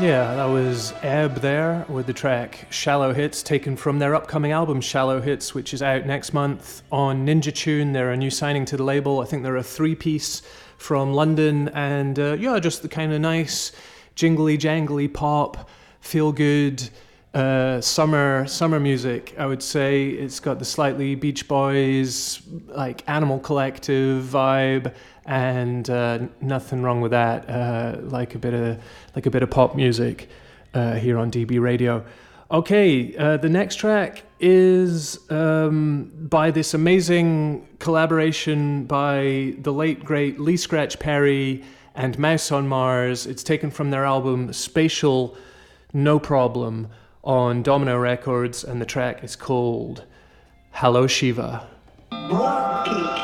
Yeah, that was Ebb there with the track Shallow Hits, taken from their upcoming album Shallow Hits, which is out next month on Ninja Tune. They're a new signing to the label. I think they're a three-piece from London, and just the kind of nice jingly jangly pop, feel good summer music. I would say it's got the slightly Beach Boys, like Animal Collective vibe, and nothing wrong with that. Like a bit of pop music here on DB Radio. Okay, the next track is by this amazing collaboration by the late great Lee Scratch Perry and Mouse on Mars. It's taken from their album Spatial No Problem on Domino Records, and the track is called Hello Shiva. War Peak.